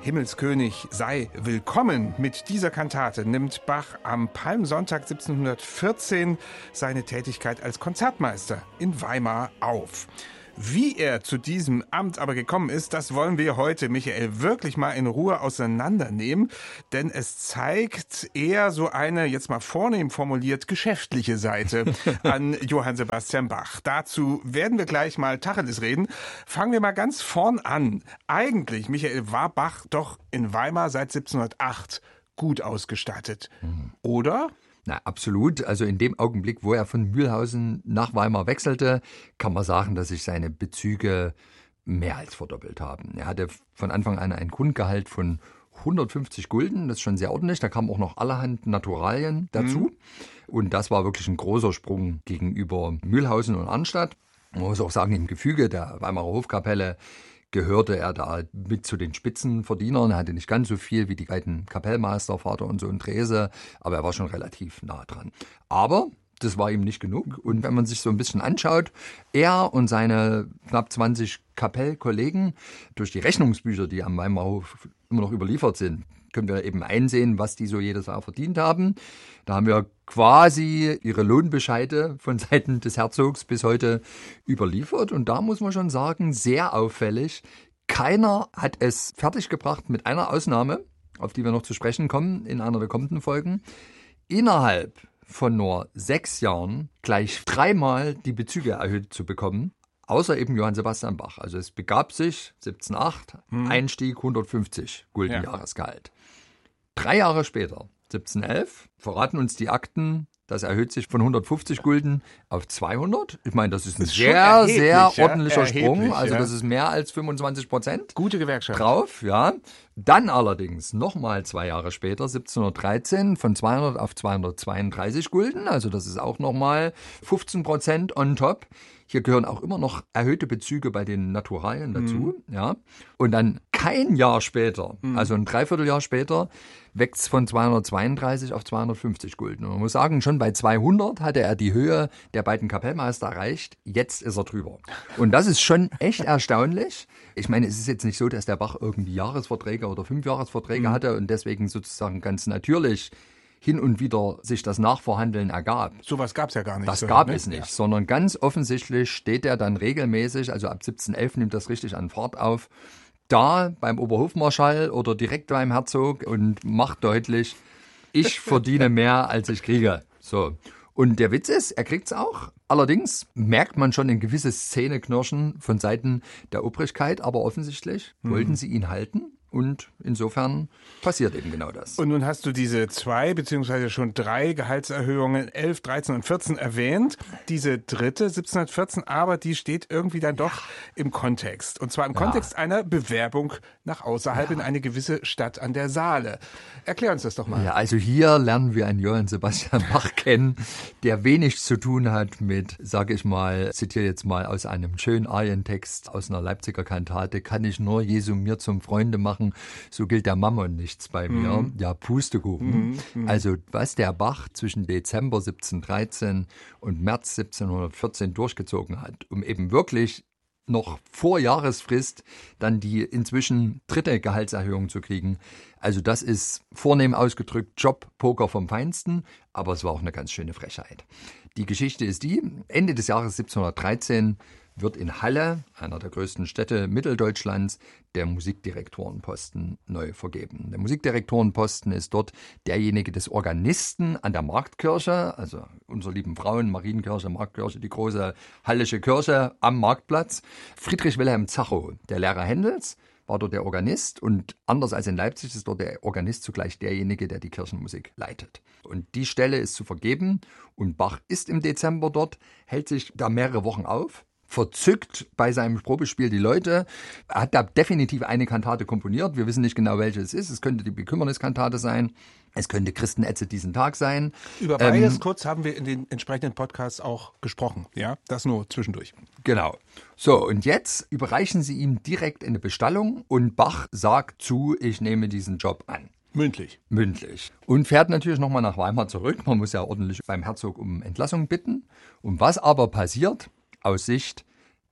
Himmelskönig sei willkommen. Mit dieser Kantate nimmt Bach am Palmsonntag 1714 seine Tätigkeit als Konzertmeister in Weimar auf. Wie er zu diesem Amt aber gekommen ist, das wollen wir heute, Michael, wirklich mal in Ruhe auseinandernehmen, denn es zeigt eher so eine, jetzt mal vornehm formuliert, geschäftliche Seite an Johann Sebastian Bach. Dazu werden wir gleich mal Tacheles reden. Fangen wir mal ganz vorn an. Eigentlich, Michael, war Bach doch in Weimar seit 1708 gut ausgestattet, oder? Na, absolut. Also in dem Augenblick, wo er von Mühlhausen nach Weimar wechselte, kann man sagen, dass sich seine Bezüge mehr als verdoppelt haben. Er hatte von Anfang an ein Grundgehalt von 150 Gulden, das ist schon sehr ordentlich. Da kamen auch noch allerhand Naturalien dazu. Und das war wirklich ein großer Sprung gegenüber Mühlhausen und Arnstadt. Man muss auch sagen, im Gefüge der Weimarer Hofkapelle gehörte er da mit zu den Spitzenverdienern. Er hatte nicht ganz so viel wie die beiden Kapellmeister, Vater und Sohn Drese, aber er war schon relativ nah dran. Aber das war ihm nicht genug. Und wenn man sich so ein bisschen anschaut, er und seine knapp 20 Kapellkollegen, durch die Rechnungsbücher, die am Weimarer Hof immer noch überliefert sind, können wir eben einsehen, was die so jedes Jahr verdient haben. Da haben wir quasi ihre Lohnbescheide von Seiten des Herzogs bis heute überliefert. Und da muss man schon sagen, sehr auffällig. Keiner hat es fertiggebracht, mit einer Ausnahme, auf die wir noch zu sprechen kommen in einer der kommenden Folgen, innerhalb von nur 6 Jahren gleich 3-mal die Bezüge erhöht zu bekommen. Außer eben Johann Sebastian Bach. Also es begab sich 1708, Einstieg 150 Gulden Jahresgehalt. 3 Jahre später, 1711, verraten uns die Akten, das erhöht sich von 150 Gulden auf 200. Ich meine, das ist ein sehr ordentlicher Sprung. Also das ist mehr als 25%. Gute Gewerkschaft. Drauf, ja. Dann allerdings nochmal 2 Jahre später, 1713, von 200 auf 232 Gulden. Also das ist auch nochmal 15% on top. Hier gehören auch immer noch erhöhte Bezüge bei den Naturalien dazu. Ja. Und dann kein Jahr später, also ein Dreivierteljahr später, wächst es von 232 auf 250 Gulden. Und man muss sagen, schon bei 200 hatte er die Höhe der beiden Kapellmeister erreicht. Jetzt ist er drüber. Und das ist schon echt erstaunlich. Ich meine, es ist jetzt nicht so, dass der Bach irgendwie Jahresverträge oder 5-Jahresverträge hatte und deswegen sozusagen ganz natürlich hin und wieder sich das Nachverhandeln ergab. Sowas gab es ja gar nicht. Das gab es nicht, sondern ganz offensichtlich steht er dann regelmäßig, also ab 1711 nimmt das richtig an Fahrt auf, da beim Oberhofmarschall oder direkt beim Herzog und macht deutlich, ich verdiene mehr, als ich kriege. So. Und der Witz ist, er kriegt's auch. Allerdings merkt man schon ein gewisses Zähneknirschen von Seiten der Obrigkeit, aber offensichtlich wollten sie ihn halten. Und insofern passiert eben genau das. Und nun hast du diese 2 beziehungsweise schon 3 Gehaltserhöhungen 11, 13 und 14 erwähnt. Diese dritte 1714, aber die steht irgendwie dann doch im Kontext. Und zwar im Kontext einer Bewerbung nach außerhalb in eine gewisse Stadt an der Saale. Erklär uns das doch mal. Ja, also hier lernen wir einen Johann Sebastian Bach kennen, der wenig zu tun hat mit, sage ich mal, zitiere jetzt mal aus einem schönen Arientext aus einer Leipziger Kantate, kann ich nur Jesu mir zum Freunde machen, so gilt der Mammon nichts bei mir. Ja, Pustekuchen. Also was der Bach zwischen Dezember 1713 und März 1714 durchgezogen hat, um eben wirklich noch vor Jahresfrist dann die inzwischen 3. Gehaltserhöhung zu kriegen. Also das ist vornehm ausgedrückt Jobpoker vom Feinsten, aber es war auch eine ganz schöne Frechheit. Die Geschichte ist die, Ende des Jahres 1713 wird in Halle, einer der größten Städte Mitteldeutschlands, der Musikdirektorenposten neu vergeben. Der Musikdirektorenposten ist dort derjenige des Organisten an der Marktkirche, also unserer lieben Frauen, Marienkirche, Marktkirche, die große hallische Kirche am Marktplatz. Friedrich Wilhelm Zachow, der Lehrer Händels, war dort der Organist und anders als in Leipzig ist dort der Organist zugleich derjenige, der die Kirchenmusik leitet. Und die Stelle ist zu vergeben und Bach ist im Dezember dort, hält sich da mehrere Wochen auf, verzückt bei seinem Probespiel die Leute. Er hat da definitiv eine Kantate komponiert. Wir wissen nicht genau, welche es ist. Es könnte die Bekümmerniskantate sein. Es könnte Christenetze diesen Tag sein. Über beides kurz haben wir in den entsprechenden Podcasts auch gesprochen. Ja, das nur zwischendurch. Genau. So, und jetzt überreichen sie ihm direkt eine Bestallung und Bach sagt zu, ich nehme diesen Job an. Mündlich. Mündlich. Und fährt natürlich nochmal nach Weimar zurück. Man muss ja ordentlich beim Herzog um Entlassung bitten. Und was aber passiert aus Sicht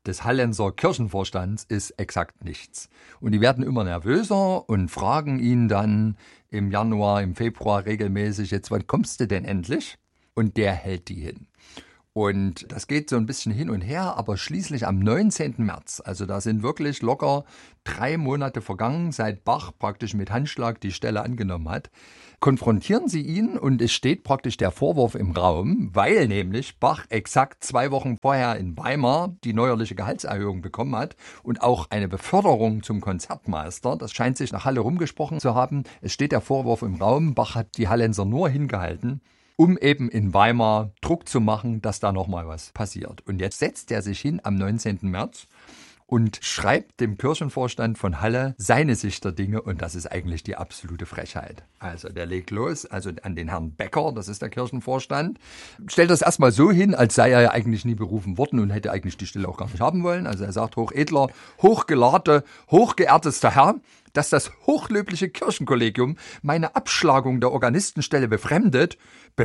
des Hallenser Kirchenvorstands ist exakt nichts. Und die werden immer nervöser und fragen ihn dann im Januar, im Februar regelmäßig, jetzt wann kommst du denn endlich? Und der hält die hin. Und das geht so ein bisschen hin und her, aber schließlich am 19. März, also da sind wirklich locker 3 Monate vergangen, seit Bach praktisch mit Handschlag die Stelle angenommen hat, konfrontieren sie ihn und es steht praktisch der Vorwurf im Raum, weil nämlich Bach exakt 2 Wochen vorher in Weimar die neuerliche Gehaltserhöhung bekommen hat und auch eine Beförderung zum Konzertmeister. Das scheint sich nach Halle rumgesprochen zu haben. Es steht der Vorwurf im Raum, Bach hat die Hallenser nur hingehalten, um eben in Weimar Druck zu machen, dass da nochmal was passiert. Und jetzt setzt er sich hin am 19. März und schreibt dem Kirchenvorstand von Halle seine Sicht der Dinge und das ist eigentlich die absolute Frechheit. Also der legt los, also an den Herrn Becker, das ist der Kirchenvorstand, stellt das erstmal so hin, als sei er ja eigentlich nie berufen worden und hätte eigentlich die Stelle auch gar nicht haben wollen. Also er sagt, hochedler, hochgelahte, hochgeehrtester Herr, dass das hochlöbliche Kirchenkollegium meine Abschlagung der Organistenstelle befremdet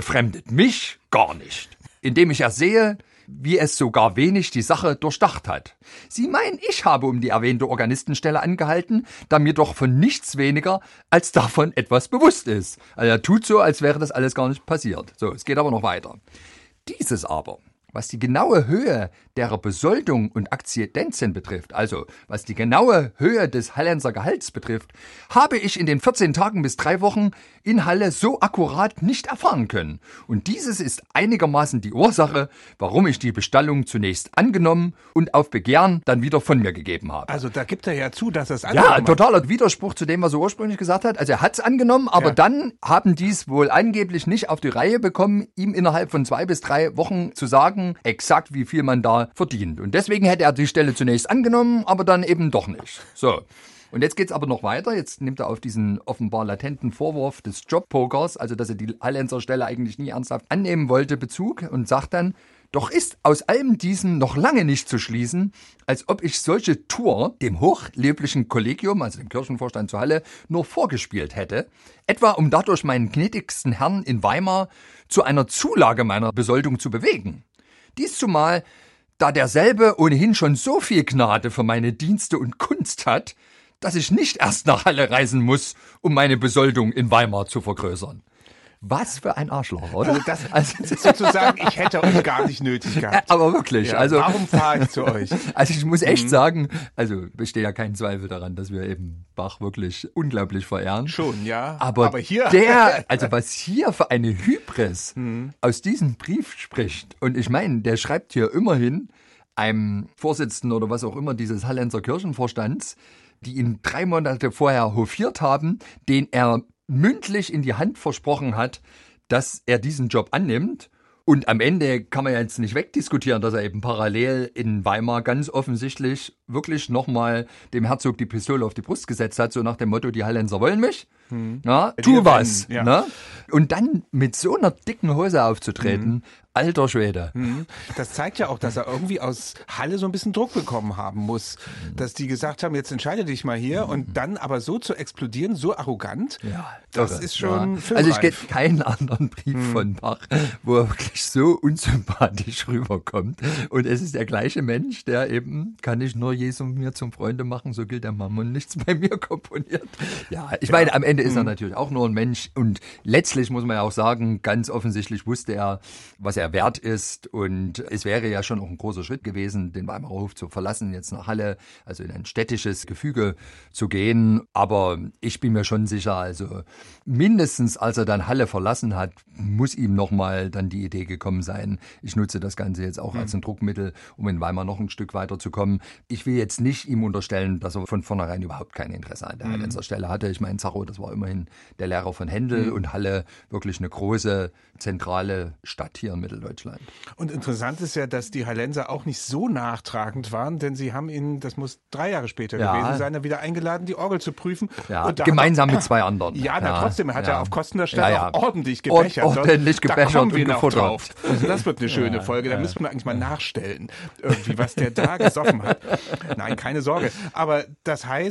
mich gar nicht. Indem ich ersehe, wie es sogar wenig die Sache durchdacht hat. Sie meinen, ich habe um die erwähnte Organistenstelle angehalten, da mir doch von nichts weniger als davon etwas bewusst ist. Also er tut so, als wäre das alles gar nicht passiert. So, es geht aber noch weiter. Dieses aber, was die genaue Höhe derer Besoldung und Akzidenzen betrifft, also was die genaue Höhe des Hallenser Gehalts betrifft, habe ich in den 14 Tagen bis 3 Wochen in Halle so akkurat nicht erfahren können. Und dieses ist einigermaßen die Ursache, warum ich die Bestallung zunächst angenommen und auf Begehren dann wieder von mir gegeben habe. Also da gibt er ja zu, dass er es angenommen hat. Ja, totaler Widerspruch zu dem, was er ursprünglich gesagt hat. Also er hat es angenommen, aber dann haben die es wohl angeblich nicht auf die Reihe bekommen, ihm innerhalb von 2 bis 3 Wochen zu sagen, exakt wie viel man da verdient. Und deswegen hätte er die Stelle zunächst angenommen, aber dann eben doch nicht. So. Und jetzt geht's aber noch weiter. Jetzt nimmt er auf diesen offenbar latenten Vorwurf des Jobpokers, also dass er die Hallenser Stelle eigentlich nie ernsthaft annehmen wollte, Bezug und sagt dann, doch ist aus allem diesem noch lange nicht zu schließen, als ob ich solche Tour dem hochlöblichen Kollegium, also dem Kirchenvorstand zu Halle, nur vorgespielt hätte, etwa um dadurch meinen gnädigsten Herrn in Weimar zu einer Zulage meiner Besoldung zu bewegen. Dies zumal, da derselbe ohnehin schon so viel Gnade für meine Dienste und Kunst hat, dass ich nicht erst nach Halle reisen muss, um meine Besoldung in Weimar zu vergrößern. Was für ein Arschloch, oder? Also das ist sozusagen, ich hätte euch gar nicht nötig gehabt. Aber wirklich, Ja, also warum fahre ich zu euch? Also ich muss echt sagen, also besteht ja kein Zweifel daran, dass wir eben Bach wirklich unglaublich verehren. Schon, ja. Aber hier. Also was hier für eine Hybris aus diesem Brief spricht. Und ich meine, der schreibt hier immerhin einem Vorsitzenden oder was auch immer dieses Hallenser Kirchenvorstands, die ihn 3 Monate vorher hofiert haben, den er mündlich in die Hand versprochen hat, dass er diesen Job annimmt. Und am Ende kann man ja jetzt nicht wegdiskutieren, dass er eben parallel in Weimar ganz offensichtlich wirklich nochmal dem Herzog die Pistole auf die Brust gesetzt hat, so nach dem Motto, die Hallenser wollen mich. Ja, tu was. Ja. Ne? Und dann mit so einer dicken Hose aufzutreten, alter Schwede. Das zeigt ja auch, dass er irgendwie aus Halle so ein bisschen Druck bekommen haben muss. Dass die gesagt haben, jetzt entscheide dich mal hier und dann aber so zu explodieren, so arrogant, Ja, das irre. ist schon Ja. filmreif. Also ich kenne keinen anderen Brief von Bach, wo er wirklich so unsympathisch rüberkommt. Und es ist der gleiche Mensch, der eben, kann ich nur Jesu mir zum Freunde machen, so gilt der Mammon nichts bei mir komponiert. Ja, ich meine, am Ende ist er natürlich auch nur ein Mensch und letztlich muss man ja auch sagen, ganz offensichtlich wusste er, was er wert ist und es wäre ja schon auch ein großer Schritt gewesen, den Weimarer Hof zu verlassen, jetzt nach Halle, also in ein städtisches Gefüge zu gehen, aber ich bin mir schon sicher, also mindestens als er dann Halle verlassen hat, muss ihm nochmal dann die Idee gekommen sein, ich nutze das Ganze jetzt auch als ein Druckmittel, um in Weimar noch ein Stück weiterzukommen. Ich will jetzt nicht ihm unterstellen, dass er von vornherein überhaupt kein Interesse an der Hallenser Stelle hatte. Ich meine, Zachow, das war immerhin der Lehrer von Händel und Halle wirklich eine große, zentrale Stadt hier in Mitteldeutschland. Und interessant ist ja, dass die Hallenser auch nicht so nachtragend waren, denn sie haben ihn, das muss 3 Jahre später gewesen sein, wieder eingeladen, die Orgel zu prüfen. Ja, und da gemeinsam mit 2 anderen. Ja, trotzdem hat er auf Kosten der Stadt Ja, ja. auch ordentlich gebechert. Ordentlich gebechert da kommen wir und noch gefuttert. drauf. Also das wird eine schöne Folge, da müssen wir eigentlich mal nachstellen, irgendwie, was der da gesoffen hat. Nein, keine Sorge. Aber das heißt,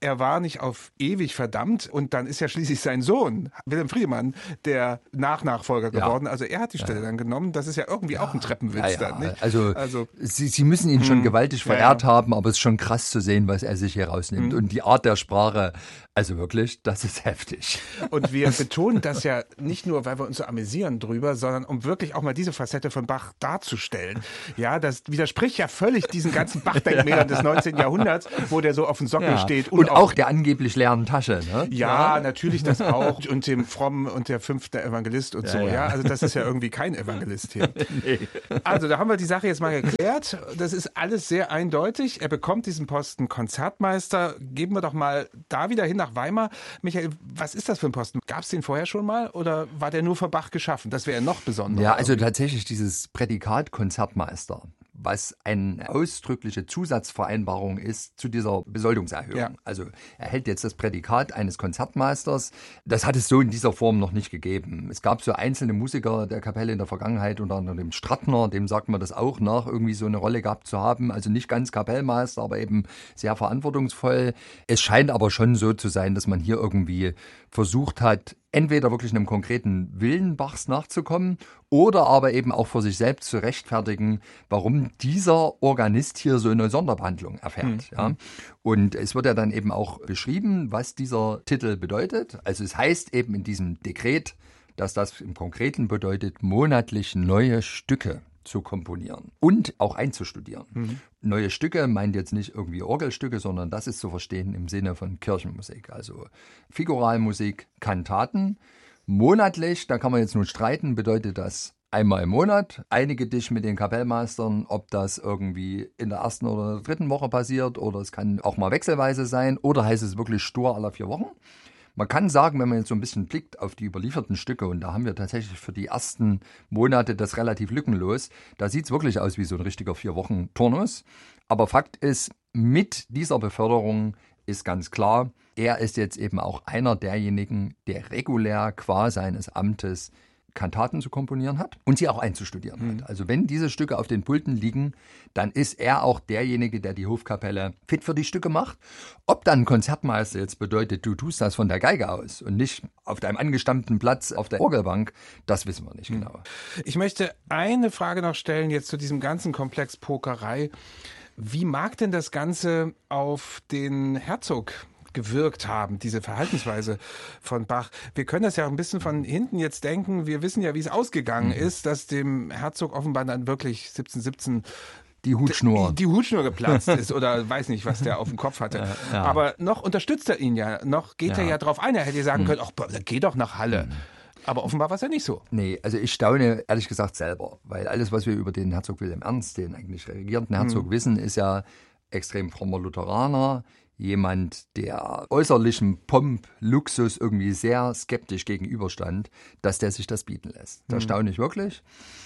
er war nicht auf ewig verdammt und dann ist ja schließlich sein Sohn, Wilhelm Friedemann, der Nachfolger geworden. Also er hat die Stelle dann genommen. Das ist ja irgendwie auch ein Treppenwitz dann, nicht? Also Sie müssen ihn schon gewaltig verehrt haben, aber es ist schon krass zu sehen, was er sich hier rausnimmt. Und die Art der Sprache, also wirklich, das ist heftig. Und wir betonen das ja nicht nur, weil wir uns so amüsieren drüber, sondern um wirklich auch mal diese Facette von Bach darzustellen. Ja, das widerspricht ja völlig diesen ganzen Bach-Denkmälern des 19. Jahrhunderts, wo der so auf dem Sockel steht. Und auch der angeblich leeren Tasche, ne? Ja, natürlich das auch. Und dem Frommen und der 5. Evangelist und so. Ja, also das ist ja irgendwie kein Evangelist hier. Nee. Also da haben wir die Sache jetzt mal geklärt. Das ist alles sehr eindeutig. Er bekommt diesen Posten Konzertmeister. Geben wir doch mal da wieder hin nach Weimar. Michael, was ist das für ein Posten? Gab es den vorher schon mal oder war der nur für Bach geschaffen? Das wäre noch besonderer. Ja, also tatsächlich dieses Prädikat Konzertmeister, was eine ausdrückliche Zusatzvereinbarung ist zu dieser Besoldungserhöhung. Ja. Also er hält jetzt das Prädikat eines Konzertmeisters. Das hat es so in dieser Form noch nicht gegeben. Es gab so einzelne Musiker der Kapelle in der Vergangenheit, unter anderem dem Strattner, dem sagt man das auch nach, irgendwie so eine Rolle gehabt zu haben. Also nicht ganz Kapellmeister, aber eben sehr verantwortungsvoll. Es scheint aber schon so zu sein, dass man hier irgendwie versucht hat, entweder wirklich einem konkreten Willen Bachs nachzukommen oder aber eben auch für sich selbst zu rechtfertigen, warum dieser Organist hier so eine Sonderbehandlung erfährt. Ja. Und es wird ja dann eben auch beschrieben, was dieser Titel bedeutet. Also es heißt eben in diesem Dekret, dass das im Konkreten bedeutet, monatlich neue Stücke zu komponieren und auch einzustudieren. Neue Stücke meint jetzt nicht irgendwie Orgelstücke, sondern das ist zu verstehen im Sinne von Kirchenmusik, also Figuralmusik, Kantaten. Monatlich, da kann man jetzt nun streiten, bedeutet das einmal im Monat, einige dich mit den Kapellmeistern, ob das irgendwie in der ersten oder der dritten Woche passiert oder es kann auch mal wechselweise sein oder heißt es wirklich stur alle 4 Wochen. Man kann sagen, wenn man jetzt so ein bisschen blickt auf die überlieferten Stücke, und da haben wir tatsächlich für die ersten Monate das relativ lückenlos, da sieht es wirklich aus wie so ein richtiger 4-Wochen-Turnus. Aber Fakt ist, mit dieser Beförderung ist ganz klar, er ist jetzt eben auch einer derjenigen, der regulär qua seines Amtes Kantaten zu komponieren hat und sie auch einzustudieren hat. Also wenn diese Stücke auf den Pulten liegen, dann ist er auch derjenige, der die Hofkapelle fit für die Stücke macht. Ob dann Konzertmeister jetzt bedeutet, du tust das von der Geige aus und nicht auf deinem angestammten Platz auf der Orgelbank, das wissen wir nicht genau. Ich möchte eine Frage noch stellen jetzt zu diesem ganzen Komplex Pokerei. Wie mag denn das Ganze auf den Herzog gewirkt haben, diese Verhaltensweise von Bach? Wir können das ja ein bisschen von hinten jetzt denken. Wir wissen ja, wie es ausgegangen ist, dass dem Herzog offenbar dann wirklich 1717 die Hutschnur geplatzt ist oder weiß nicht, was der auf dem Kopf hatte. Ja. Aber noch unterstützt er ihn ja, noch geht er ja drauf ein. Er hätte sagen können, ach, geh doch nach Halle. Aber offenbar war es ja nicht so. Nee, also ich staune ehrlich gesagt selber, weil alles, was wir über den Herzog Wilhelm Ernst, den eigentlich regierenden Herzog, wissen, ist ja extrem frommer Lutheraner, jemand, der äußerlichem Pomp, Luxus irgendwie sehr skeptisch gegenüberstand, dass der sich das bieten lässt. Das staune ich wirklich.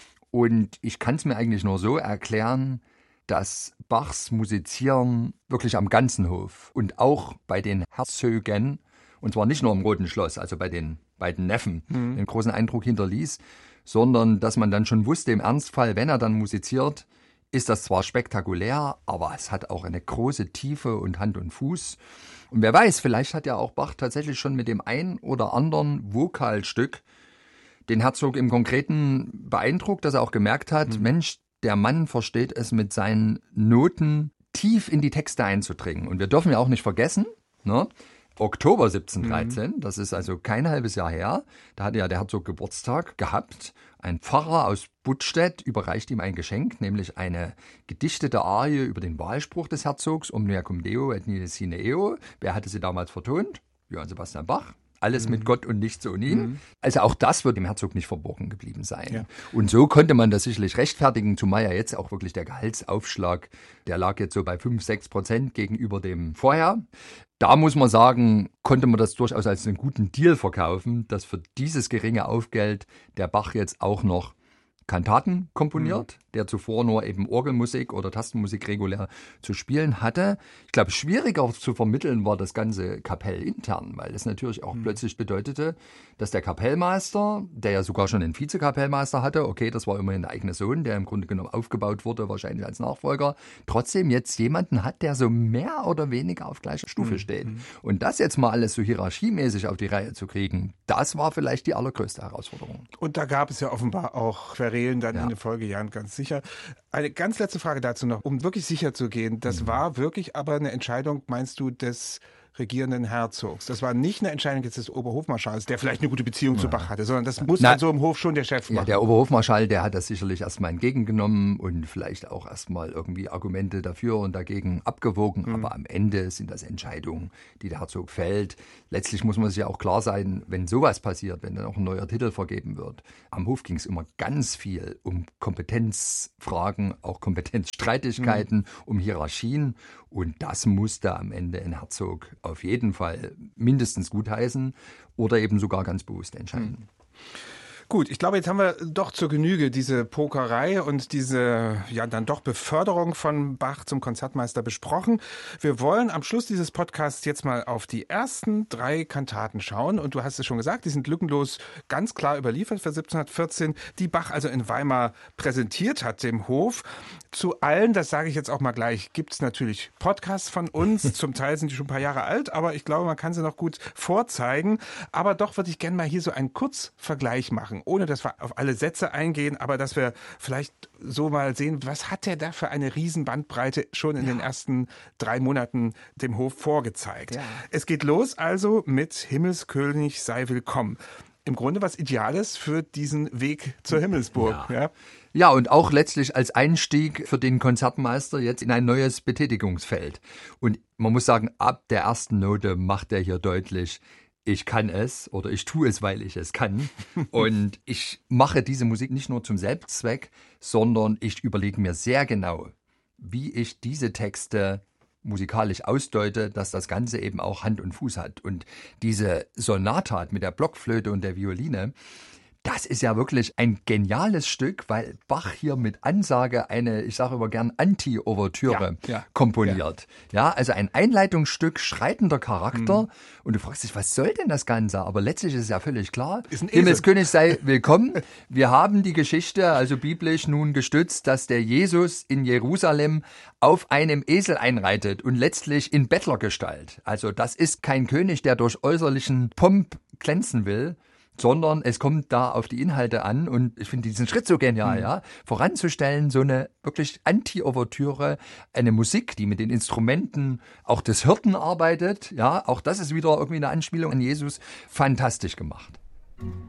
Und ich kann es mir eigentlich nur so erklären, dass Bachs Musizieren wirklich am ganzen Hof und auch bei den Herzögen, und zwar nicht nur im Roten Schloss, also bei den beiden Neffen, einen großen Eindruck hinterließ, sondern dass man dann schon wusste, im Ernstfall, wenn er dann musiziert, ist das zwar spektakulär, aber es hat auch eine große Tiefe und Hand und Fuß. Und wer weiß, vielleicht hat ja auch Bach tatsächlich schon mit dem ein oder anderen Vokalstück den Herzog im Konkreten beeindruckt, dass er auch gemerkt hat, Mensch, der Mann versteht es mit seinen Noten tief in die Texte einzudringen. Und wir dürfen ja auch nicht vergessen, ne? Oktober 1713, das ist also kein halbes Jahr her, da hatte ja der Herzog Geburtstag gehabt. Ein Pfarrer aus Buttstedt überreicht ihm ein Geschenk, nämlich eine gedichtete Arie über den Wahlspruch des Herzogs, Omnia cum Deo et nihil sine eo. Wer hatte sie damals vertont? Johann Sebastian Bach. Alles mit Gott und nichts ohne ihn. Also auch das wird dem Herzog nicht verborgen geblieben sein. Ja. Und so konnte man das sicherlich rechtfertigen, zumal ja jetzt auch wirklich der Gehaltsaufschlag, der lag jetzt so bei 5-6% gegenüber dem vorher. Da muss man sagen, konnte man das durchaus als einen guten Deal verkaufen, dass für dieses geringe Aufgeld der Bach jetzt auch noch Kantaten komponiert. der zuvor nur eben Orgelmusik oder Tastenmusik regulär zu spielen hatte. Ich glaube, schwieriger zu vermitteln war das Ganze kapellintern, weil es natürlich auch plötzlich bedeutete, dass der Kapellmeister, der ja sogar schon einen Vizekapellmeister hatte, okay, das war immerhin der eigene Sohn, der im Grunde genommen aufgebaut wurde, wahrscheinlich als Nachfolger, trotzdem jetzt jemanden hat, der so mehr oder weniger auf gleicher Stufe steht. Und das jetzt mal alles so hierarchiemäßig auf die Reihe zu kriegen, das war vielleicht die allergrößte Herausforderung. Und da gab es ja offenbar auch Querelen dann in den Folgejahren, ganz sicher. Eine ganz letzte Frage dazu noch, um wirklich sicher zu gehen. Das war wirklich aber eine Entscheidung, meinst du, des regierenden Herzogs? Das war nicht eine Entscheidung jetzt des Oberhofmarschalls, der vielleicht eine gute Beziehung zu Bach hatte, sondern das muss dann so im Hof schon der Chef machen. Ja, der Oberhofmarschall, der hat das sicherlich erstmal entgegengenommen und vielleicht auch erstmal irgendwie Argumente dafür und dagegen abgewogen. Aber am Ende sind das Entscheidungen, die der Herzog fällt. Letztlich muss man sich ja auch klar sein, wenn sowas passiert, wenn dann auch ein neuer Titel vergeben wird. Am Hof ging es immer ganz viel um Kompetenzfragen, auch Kompetenzstreitigkeiten, um Hierarchien. Und das musste am Ende ein Herzog auf jeden Fall mindestens gutheißen oder eben sogar ganz bewusst entscheiden. Gut, ich glaube, jetzt haben wir doch zur Genüge diese Pokerei und diese ja dann doch Beförderung von Bach zum Konzertmeister besprochen. Wir wollen am Schluss dieses Podcasts jetzt mal auf die ersten 3 Kantaten schauen. Und du hast es schon gesagt, die sind lückenlos ganz klar überliefert für 1714, die Bach also in Weimar präsentiert hat, dem Hof. Zu allen, das sage ich jetzt auch mal gleich, gibt es natürlich Podcasts von uns. Zum Teil sind die schon ein paar Jahre alt, aber ich glaube, man kann sie noch gut vorzeigen. Aber doch würde ich gerne mal hier so einen Kurzvergleich machen, ohne dass wir auf alle Sätze eingehen, aber dass wir vielleicht so mal sehen, was hat der da für eine Riesenbandbreite schon in den ersten 3 Monaten dem Hof vorgezeigt. Ja. Es geht los also mit Himmelskönig sei willkommen. Im Grunde was Ideales für diesen Weg zur Himmelsburg. Ja, und auch letztlich als Einstieg für den Konzertmeister jetzt in ein neues Betätigungsfeld. Und man muss sagen, ab der ersten Note macht er hier deutlich, ich kann es oder ich tue es, weil ich es kann. Und ich mache diese Musik nicht nur zum Selbstzweck, sondern ich überlege mir sehr genau, wie ich diese Texte musikalisch ausdeute, dass das Ganze eben auch Hand und Fuß hat. Und diese Sonata mit der Blockflöte und der Violine, das ist ja wirklich ein geniales Stück, weil Bach hier mit Ansage eine, ich sage immer gern, Anti-Ouvertüre komponiert. Ja, also ein Einleitungsstück, schreitender Charakter. Und du fragst dich, was soll denn das Ganze? Aber letztlich ist es ja völlig klar. Himmelskönig sei willkommen. Wir haben die Geschichte, also biblisch nun gestützt, dass der Jesus in Jerusalem auf einem Esel einreitet und letztlich in Bettlergestalt. Also das ist kein König, der durch äußerlichen Pomp glänzen will, sondern es kommt da auf die Inhalte an und ich finde diesen Schritt so genial, voranzustellen, so eine wirklich Anti-Ouvertüre, eine Musik, die mit den Instrumenten auch des Hirten arbeitet, auch das ist wieder irgendwie eine Anspielung an Jesus, fantastisch gemacht.